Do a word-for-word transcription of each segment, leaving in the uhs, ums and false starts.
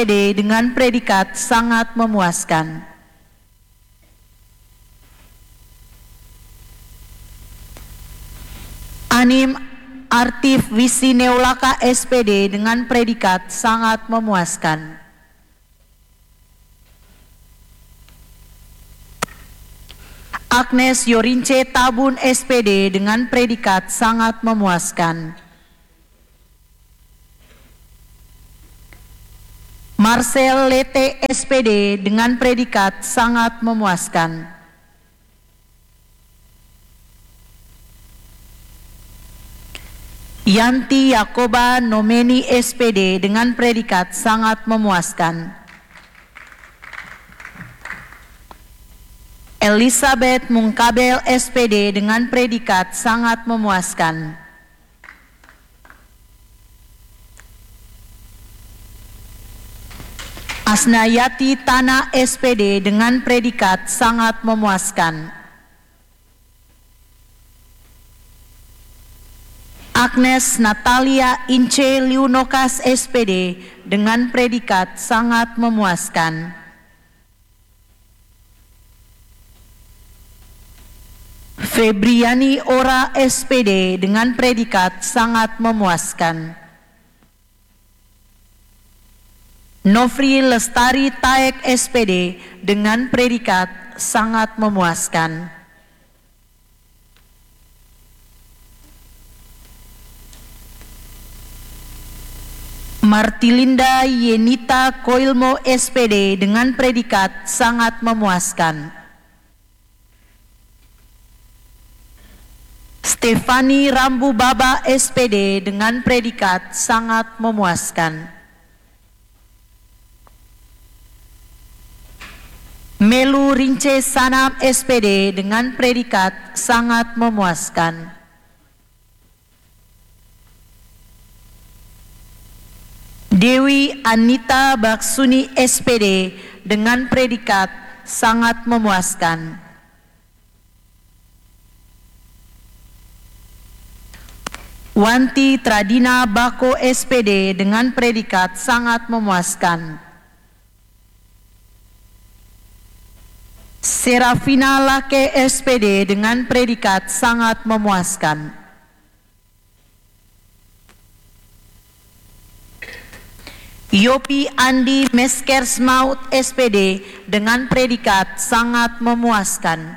D dengan predikat sangat memuaskan. Anim Artif Wisi Neulaka S P D dengan predikat sangat memuaskan. Agnes Yorince Tabun S P D dengan predikat sangat memuaskan. Marcel Lete S P D dengan predikat sangat memuaskan. Yanti Yakoba Nomeni S P D dengan predikat sangat memuaskan. Elizabeth Mungkabel S P D dengan predikat sangat memuaskan. Asnayati Tana S P D dengan predikat sangat memuaskan. Agnes Natalia Ince Liunokas S P D dengan predikat sangat memuaskan. Febriani Ora S P D dengan predikat sangat memuaskan. Nofri Lestari Taek S P D dengan predikat sangat memuaskan. Martilinda Yenita Koilmo S P D dengan predikat sangat memuaskan. Stefani Rambu Baba S P D dengan predikat sangat memuaskan. Melu Rince Sanam S P D dengan predikat sangat memuaskan. Dewi Anita Baksuni S P D dengan predikat sangat memuaskan. Wanti Tradina Bako S P D dengan predikat sangat memuaskan. Serafina Lake S P D dengan predikat sangat memuaskan. Yopi Andi Meskers Maut S P D dengan predikat sangat memuaskan.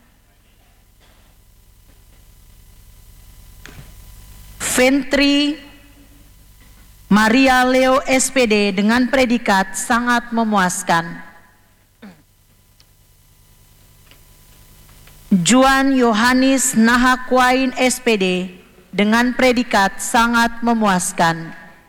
Ventri Maria Leo S P D dengan predikat sangat memuaskan. Juan Yohanis Nahakwain S P D dengan predikat sangat memuaskan.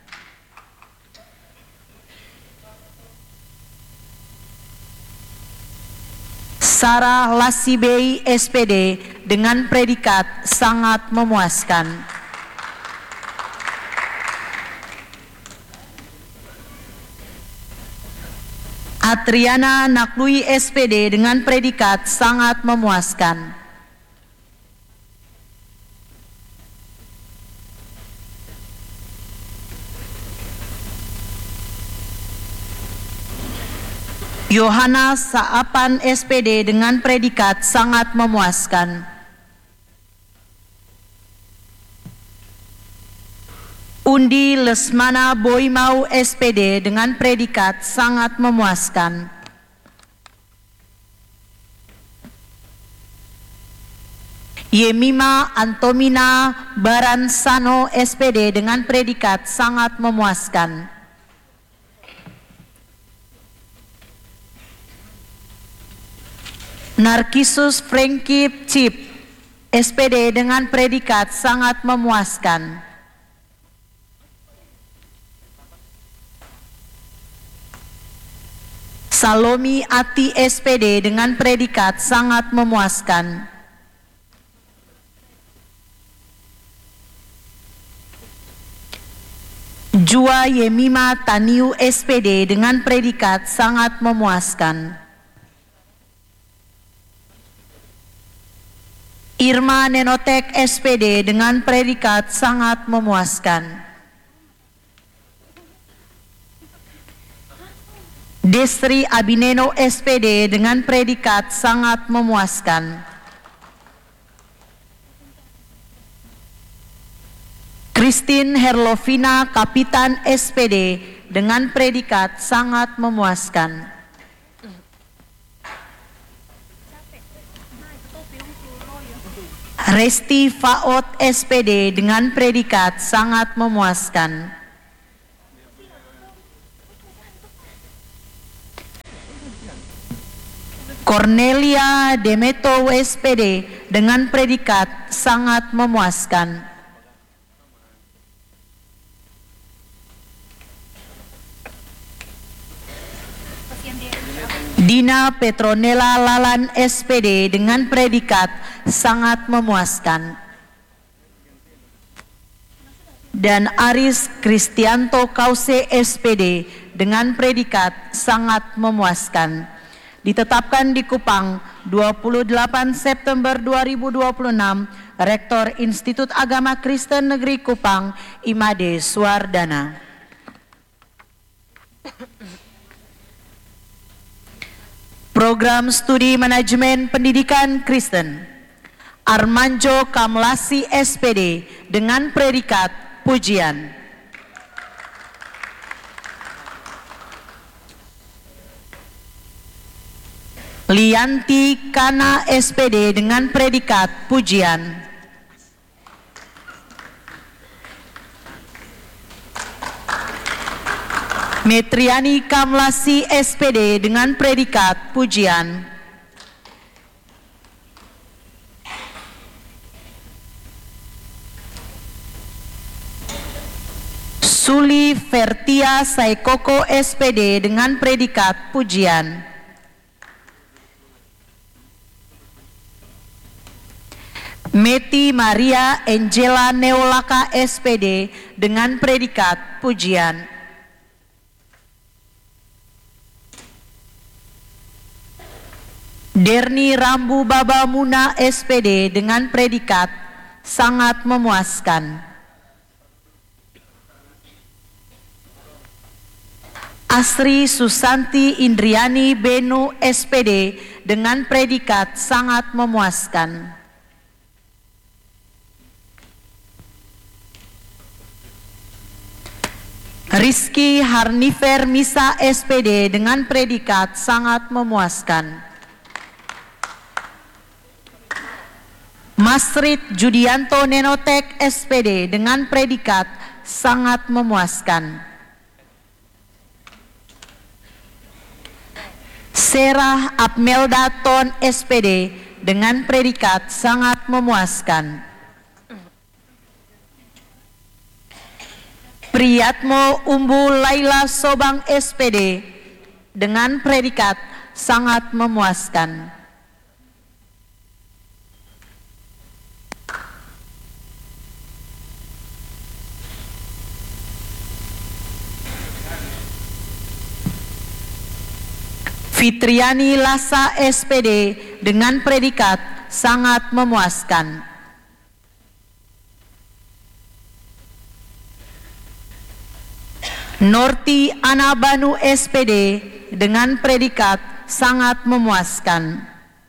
Sarah Lasibei S P D dengan predikat sangat memuaskan. Atriana Naklui S P D dengan predikat sangat memuaskan. Yohana Saapan S P D dengan predikat sangat memuaskan. Undi Lesmana Boimau S P D dengan predikat sangat memuaskan. Yemima Antomina Baransano S P D dengan predikat sangat memuaskan. Narkisus Frankie Chip S P D dengan predikat sangat memuaskan. Salomi Ati S P D dengan predikat sangat memuaskan. Jua Yemima Taniu S P D dengan predikat sangat memuaskan. Irma Nenotek S P D dengan predikat sangat memuaskan. Desri Abineno S P D dengan predikat sangat memuaskan. Christine Herlovina Kapitan S P D dengan predikat sangat memuaskan. Resti Faot S P D dengan predikat sangat memuaskan. Cornelia Demeto S P D dengan predikat sangat memuaskan. Dina Petronella Lalan S P D dengan predikat sangat memuaskan. Dan Aris Kristianto Kause S P D dengan predikat sangat memuaskan. Ditetapkan di Kupang dua puluh delapan September dua ribu dua puluh enam, Rektor Institut Agama Kristen Negeri Kupang, Imade Suardana. Program Studi Manajemen Pendidikan Kristen, Armanjo Kamlasi S P D dengan predikat pujian. Lianti Kana S P D dengan predikat pujian. Metriani Kamlasi S P D dengan predikat pujian. Suli Vertia Saikoko S P D dengan predikat pujian. Meti Maria Angela Neolaka S P D dengan predikat pujian. Derni Rambu Baba Muna S P D dengan predikat sangat memuaskan. Asri Susanti Indriani Benu S P D dengan predikat sangat memuaskan. Rizky Harnifer Misa S P D dengan predikat sangat memuaskan. Masrid Judianto Nenotek S P D dengan predikat sangat memuaskan. Serah Apmelda Ton S P D dengan predikat sangat memuaskan. Priyatmo Umbu Laila Sobang S P D dengan predikat sangat memuaskan. Fitriani Lasa S P D dengan predikat sangat memuaskan. Norti Anabanu S P D dengan predikat sangat memuaskan.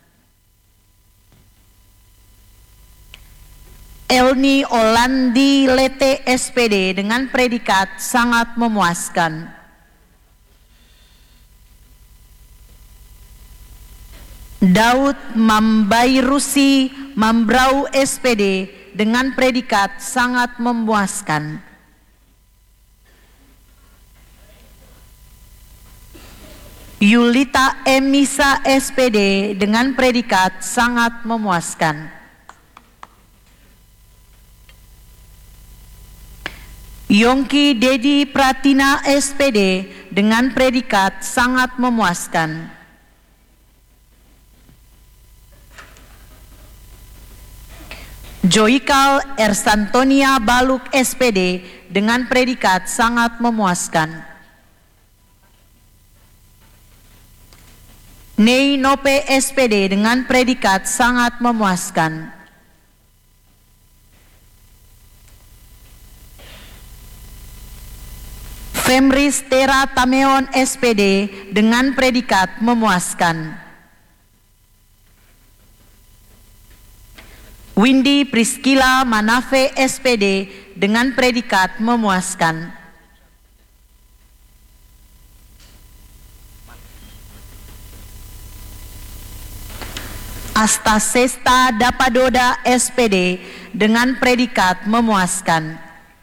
Elni Olandi Lete S P D dengan predikat sangat memuaskan. Daud Mambairusi Mambrau S P D dengan predikat sangat memuaskan. Yulita Emisa S P D dengan predikat sangat memuaskan. Yongki Dedi Pratina S P D dengan predikat sangat memuaskan. Joikal Ersantonia Baluk S P D dengan predikat sangat memuaskan. Nei Nope S P D dengan predikat sangat memuaskan. Femris Tera Tameon S P D dengan predikat memuaskan. Windy Priscilla Manafe S P D dengan predikat memuaskan. Asta Sesta Dapadoda S P D dengan predikat memuaskan.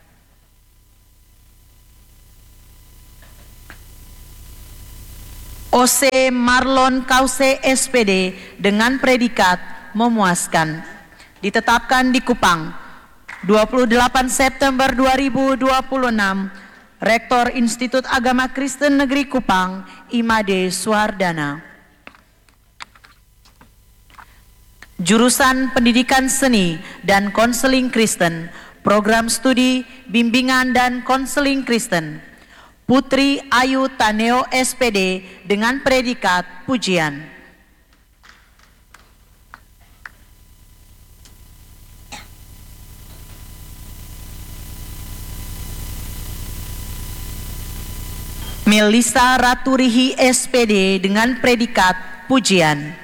Ose Marlon Kause S P D dengan predikat memuaskan. Ditetapkan di Kupang, dua puluh delapan September dua ribu dua puluh enam, Rektor Institut Agama Kristen Negeri Kupang, Imade Suhardana. Jurusan Pendidikan Seni dan Konseling Kristen, Program Studi Bimbingan dan Konseling Kristen, Putri Ayu Taneo S P D dengan predikat pujian. Melisa Raturihi S P D dengan predikat pujian.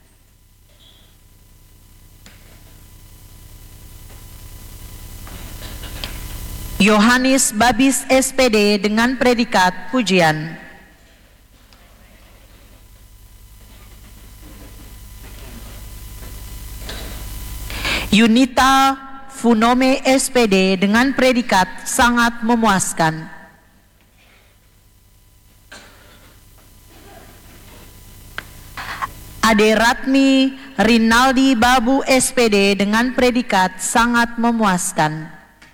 Yohanes Babis S P D dengan predikat pujian. Yunita Funome S P D dengan predikat sangat memuaskan. Ade Ratmi Rinaldi Babu S P D dengan predikat sangat memuaskan.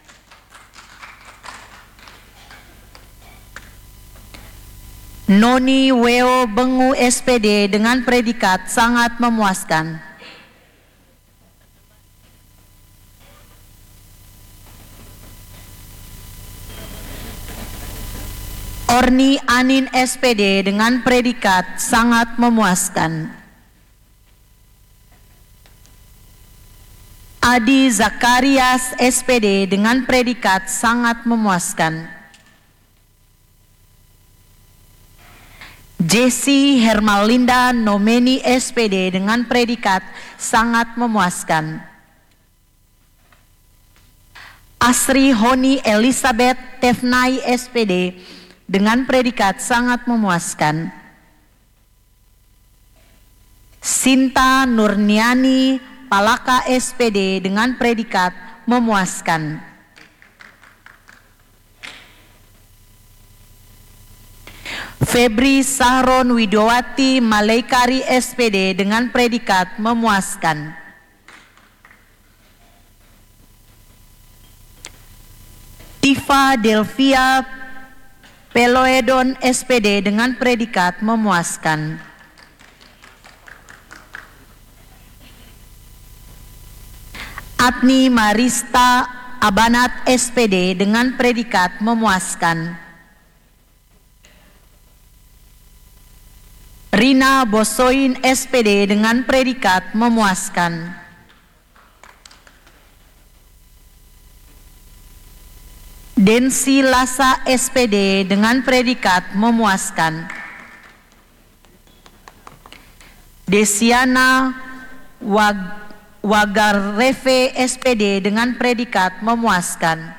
Noni Weo Bengu S P D dengan predikat sangat memuaskan. Orni Anin S P D dengan predikat sangat memuaskan. Adi Zakarias S P D dengan predikat sangat memuaskan. Jesse Hermalinda Nomeni S P D dengan predikat sangat memuaskan. Asri Honi Elizabeth Tefnai S P D dengan predikat sangat memuaskan. Sinta Nurniani Palaka S P D dengan predikat memuaskan. Febri Sahron Widowati Malaikari S P D dengan predikat memuaskan. Tifa Delvia Peloedon S P D dengan predikat memuaskan. Atni Marista Abanat S P D dengan predikat memuaskan. Rina Bosoin S P D dengan predikat memuaskan. Densi Lasa S P D dengan predikat memuaskan. Desiana Wag Wagarreve S P D dengan predikat memuaskan.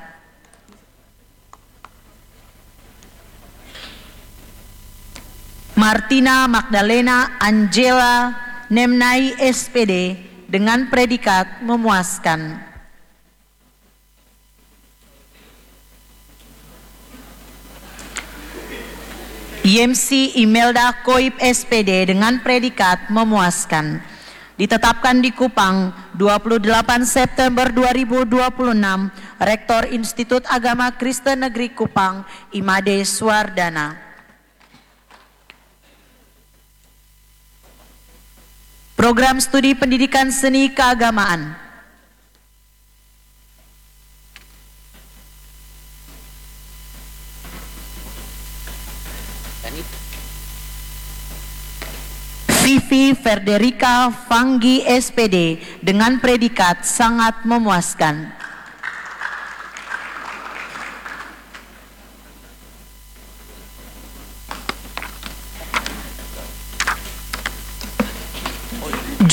Martina Magdalena Angela Nemnai S P D dengan predikat memuaskan. Yemsi Imelda Koip S P D dengan predikat memuaskan. Ditetapkan di Kupang, dua puluh delapan September dua ribu dua puluh enam, Rektor Institut Agama Kristen Negeri Kupang, Imade Suhardana. Program Studi Pendidikan Seni Keagamaan. Vivi Ferderica Fanggi S P D dengan predikat sangat memuaskan.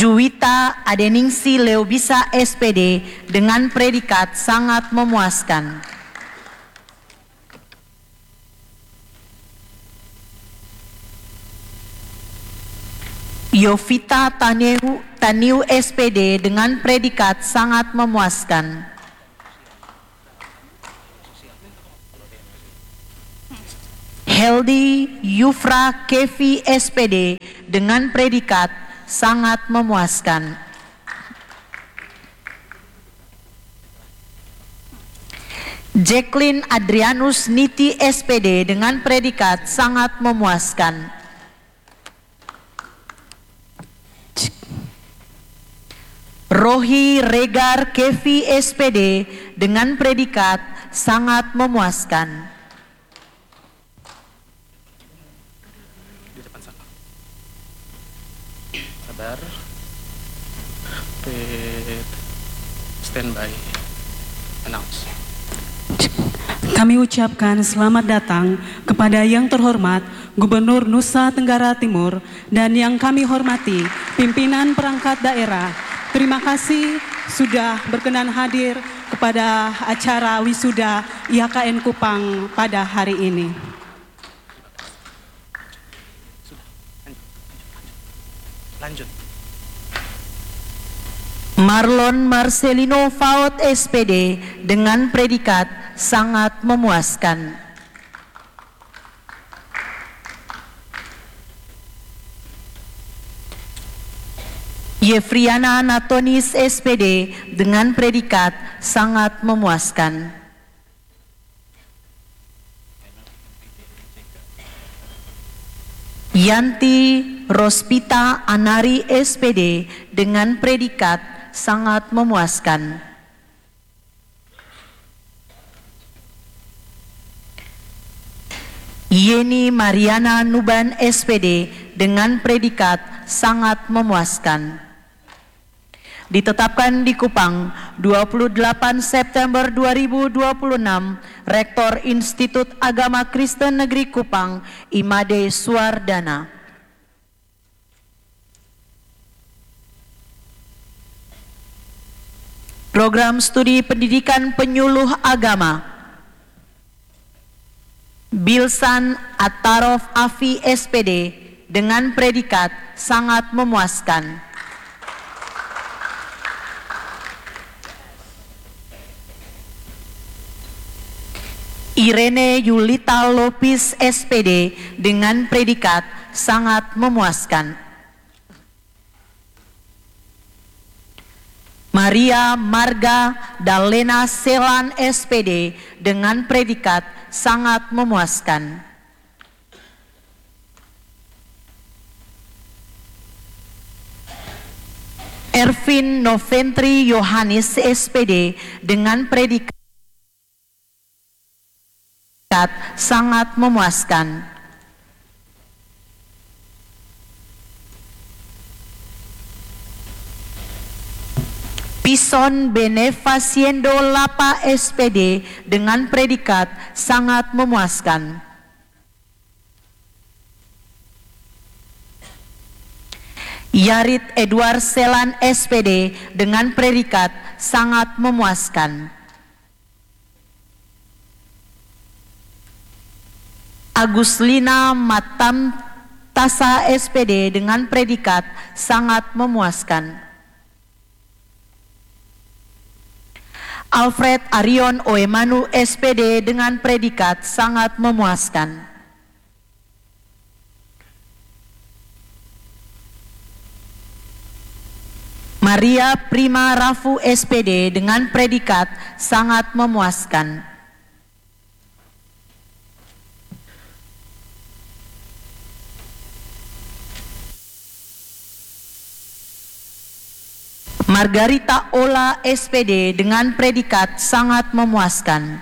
Juwita Adeningsi Leobisa S P D dengan predikat sangat memuaskan. Yovita Taniu, Taniu S P D dengan predikat sangat memuaskan. Heldi Yufra Kevi S P D dengan predikat sangat memuaskan. Jacqueline Adrianus Niti S P D dengan predikat sangat memuaskan. Rohi Regar Kevi S P D dengan predikat sangat memuaskan. Sabar. Wait. Standby. Announce. Kami ucapkan selamat datang kepada yang terhormat Gubernur Nusa Tenggara Timur dan yang kami hormati pimpinan perangkat daerah. Terima kasih sudah berkenan hadir kepada acara wisuda I H K N Kupang pada hari ini. Lanjut. Marlon Marcelino Faut S P D dengan predikat sangat memuaskan. Yefriana Natonis S P D dengan predikat sangat memuaskan. Yanti Rospita Anari S P D dengan predikat sangat memuaskan. Yeni Mariana Nuban S P D dengan predikat sangat memuaskan. Ditetapkan di Kupang dua puluh delapan September dua ribu dua puluh enam, Rektor Institut Agama Kristen Negeri Kupang, Imade Suardana. Program Studi Pendidikan Penyuluh Agama Bilsan Atarof Afi S P D dengan predikat sangat memuaskan. Irene Yulita Lopis S P D dengan predikat sangat memuaskan. Maria Marga Dalena Selan S P D dengan predikat sangat memuaskan. Ervin Noventri Yohanes S P D dengan predikat sangat memuaskan. Pison Benefaciendo Lapa S P D dengan predikat sangat memuaskan. Yarit Edward Selan S P D dengan predikat sangat memuaskan. Aguslina Matam Tasa S P D dengan predikat sangat memuaskan. Alfred Arion Oemanu S P D dengan predikat sangat memuaskan. Maria Prima Rafu S P D dengan predikat sangat memuaskan. Margarita Ola S P D dengan predikat sangat memuaskan.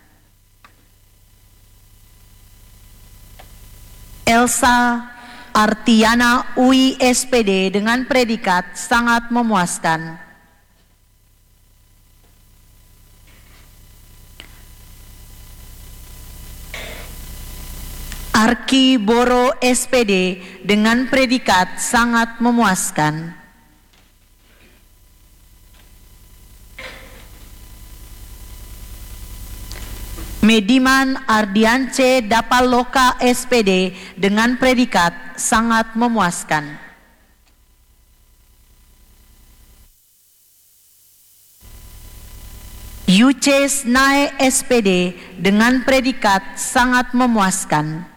Elsa Artiana Ui S P D dengan predikat sangat memuaskan. Arki Boro S P D dengan predikat sangat memuaskan. Mediman Ardiance Dapaloka S P D dengan predikat sangat memuaskan. Yuces Nae S P D dengan predikat sangat memuaskan.